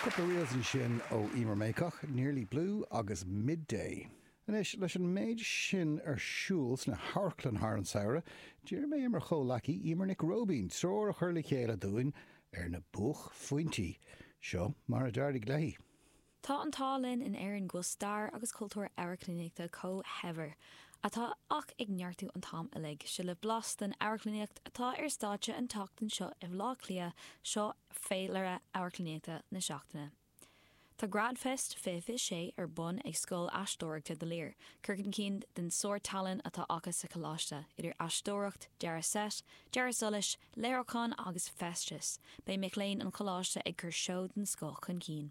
Couple of reels in sin ó Emer Maycock, Nearly Blue agus Midday. And leis an méid sin siúls na Harclan Har an Saoire, Dír mé mar cho laci Emer Nick Robin, trór a churla chéile dúin na buch fointí. Seo mar a dardig leihí. Tá an tálinn in éireann go star agus cultúr airclíneachta co-hever. Atá ach ag neartú an tám alig, se le blast an airclíneacht atá státe an tachtan seo I bhlá clia seo féilere airclíneachta na seachtaine. Tá Gradfest sé ar bun ag scoil astóireachta de léir, Curcan cín den sór talan atá achas sa choláiste, idir astóireacht, deara set, deara solis, léirechán agus festis, bei micléin an choláiste ag cur seo den scoil chun cín.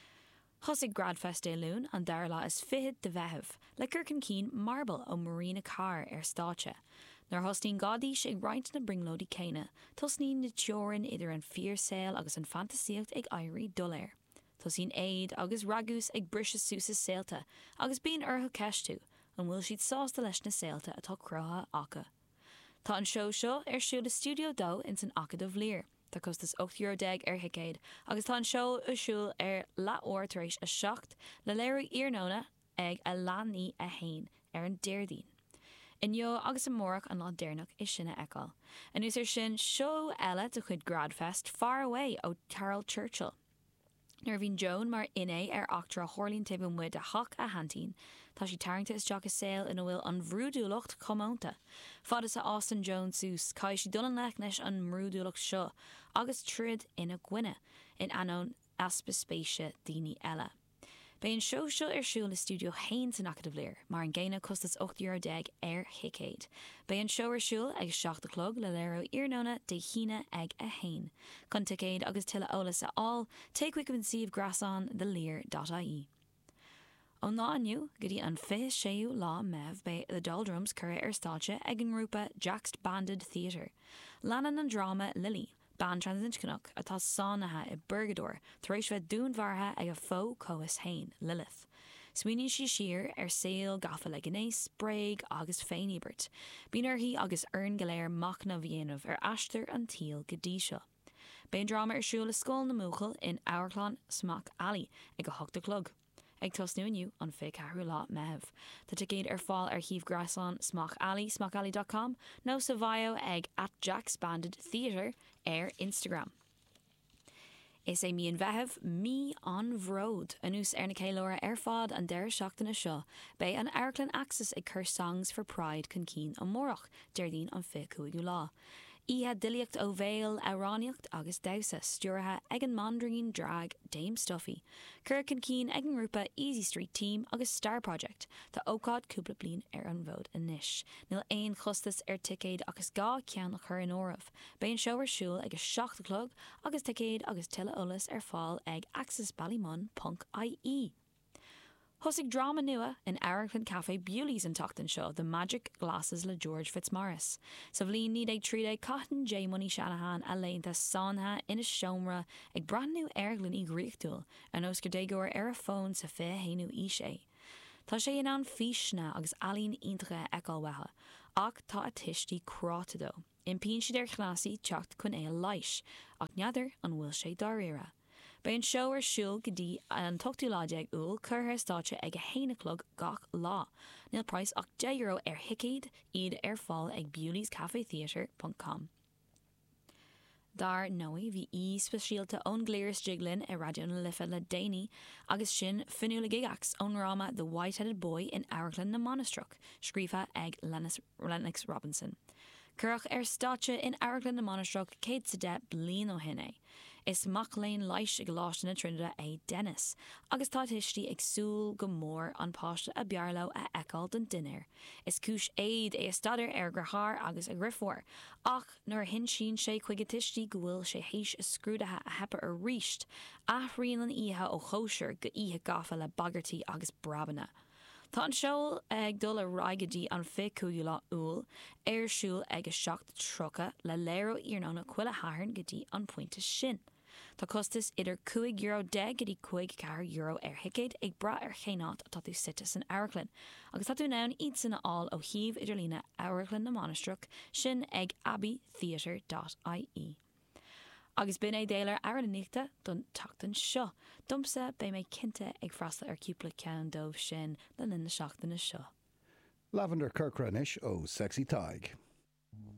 Thosig Gradfest éilún an darla is fihid de bheitheh, le Curcan cín marble ó Marina Carr státe. Nar hostín gadís ag roint na bringlódí céine, tosnín na teorin idir an fíorsail agus an fantasíocht ag airí doléir. Tosín éid agus ragus ag brise súsa saolta, agus bíon orthu ceistú, an bhfuil siad sásta leis na saolta atá crutha acha. Tá an seo siúil Studio Dó in san Acadh Léir. Tá costas €8 ar hicéid, agus tá an seo siúil ar la óir tar éis a seacht le léirú iarnóna ag a leanaí a hain ar an déirdín. Inniu agus an mórach an lá déirnach is sinna eáil. An ús sin seo eile de chud Gradfest Far Away ó Carol Churchill. Nar bhín Joan mar iné ar achtra Horlín tibh muid a hach a hantín, tá sí taringta is teach a saoil ina bhfuil an bhrúdúlacht cománta. Fad is a Austin Jones sús, cai sí dul an leithneis an mhrúdúlacht seo, agus trid ina gcuine, in anón aspaspéise daoine eile. Bei an seo siúil na Studio Hain san Acadh Léir, mar an ggéine costas €8 ar hicéid. Bei an seo siúil ag 7 le léirú iarnóna de híine ag a hain. Chun ticéid agus tuile ólas a all, take wick an siomh grasán de léir.ie. Ó ná aniu, go dtí an 26 lá meh bei the Doldrums cur ar státe ag an grúpa Jack's Banded Theatre. Leanan an drama Lily, Ban Transinchcanach atá sánathe I Burgador, taréis bheith dúnmhartha ag a fó coas hain, Lilith. Sweeney si siar ar saoil gafa le gnéis, breig agus féinibert. Bínar hí agus earn galéir machna bhéanamh ar aistear an tíal go dtí seo. Bein drama ar siúil le scóil na múchail in Airclan Smach Alley ag a 8 Ag tosnú aniu an fé ceathrú lá meh. Tá ticéad ar fáil ar híomh grasán Smach Alley, smachalley.com, nó sa bhaio ag @Jack's Banded Theatre ar Instagram. Is é míon bheitheh mí an bhród, anús ar na céilóra ar fád an deir seachtainna seo, bei an Airclan Access ag cur Songs for Pride chun cín an mórach, déirdín an 5 lá. Ihe diliacht ó bhéal aráníocht agus dausa stúrathe ag an mandringin drag Dame Stuffy. Cur chun cín ag an grúpa Easy Street Team agus Star Project, tá ócád cúpla blin ar an bhód inis. Níl aon chustas ar ticéad agus gá cean a chur in óramh. Bei an seo siúil ag 7 agus ticéad agus tuile olalas ar fáil ag accessballymun.ie. Thosig drama nua in Airclan Café Bewley's an tachtan seo, The Magic Glasses le George Fitzmaurice. Sa bhlín ní ag tríd cotton J Money Shanahan a léanta sánha ina seomra ag brandnú airglan I gríochtúil, an oscar dégóir ar a fón sa fé héanú sé. Tá sé in an físna agus alín intracha eáilwethe, ach tá a tistí crátadó. Impíonn siad ar chlásaí teacht chun é leis, ach neadidir an bhfuil sé daréire. Bei an seo ar siúil go dtí an tochtú láide ag úl curtha státe ag a 1 gach lá. Níl price ach €10 ar hicéid iad ar fáil ag bewleyscafetheatre.com. Dar nói bhí speisialta ón gléiris jiglin ar radio na lifa le déine agus sin finúla gigax ón ráma The White-Headed Boy in Airclan na Monastruch, scrífa ag Lennox Robinson. Curach ar státe in Airclan na Monastruch céad sa de blian ó hinné. Is macléin leis ag láiste na Trinidad é Dennis, agus tá tistí ag súil go mór an páiste a bearló a eáil den duine. Is cúis éiad é staidir ar grathar agus a grifhór, ach nuair hin sin sé chuige tistí go bhfuil sé héis is scrúdathe a hepa ar ríist, athríonn ihe ó chóisiir go ihe gafa le bagartí agus brabanna. Tá an seoil ag dul a raigadí an 5 lá úl, ar siúil ag a 7 le léirú iarnóna cuile hathairn go dtí an pointe sin. Tá costas idir €5 go dtí €5 ar hicéid ag bra ar chénát atá tú site san Airclan, agus tá tú nán iad sanna áil ó híomh idirlína Airclan na Monastruch sin ag abbeytheatre.ie. Agus bin é délar ar an níta don tatan seo. Dumpsa bé mé cinnte ag freasta ar cúpla ceann dómh sin le na seachtainna seo. Lavender Kirkran ó Sexy Tig.